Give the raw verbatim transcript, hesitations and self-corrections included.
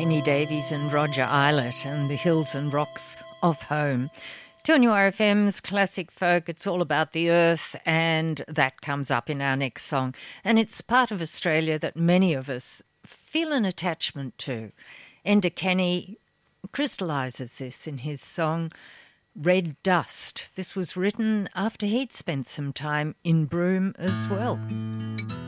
Benny Davies and Roger Eilert and the Hills and Rocks of Home. two N U R F M's Classic Folk, it's all about the earth, and that comes up in our next song. And it's part of Australia that many of us feel an attachment to. Enda Kenny crystallises this in his song Red Dust. This was written after he'd spent some time in Broome as well.